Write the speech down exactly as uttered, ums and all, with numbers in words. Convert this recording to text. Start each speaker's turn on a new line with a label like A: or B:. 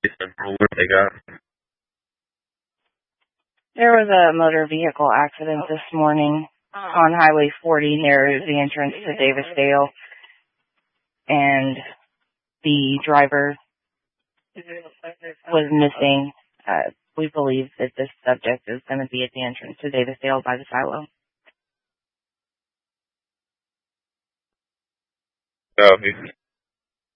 A: Central, what they got?
B: There was a motor vehicle accident this morning on Highway forty near the entrance to Davisdale, and the driver was missing. Uh, we believe that this subject is going to be at the entrance to Davisdale by the silo.
A: Oh, he's